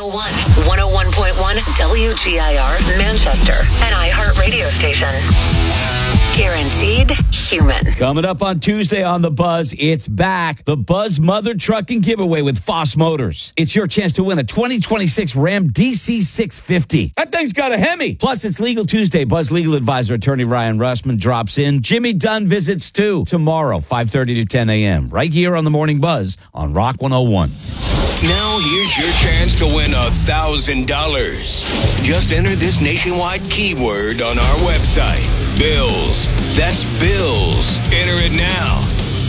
101, 101.1 WGIR, Manchester, an iHeart radio station. Guaranteed human. Coming up on Tuesday on The Buzz, it's back. The Buzz Mother Trucking Giveaway with Foss Motors. It's your chance to win a 2026 Ram DC650. That thing's got a Hemi. Plus, it's Legal Tuesday. Buzz legal advisor attorney Ryan Russman drops in. Jimmy Dunn visits too. Tomorrow, 5:30 to 10 a.m. Right here on the Morning Buzz on Rock 101. Now here's your chance to win $1,000. Just enter this nationwide keyword on our website. Bills. That's bills. Enter it now.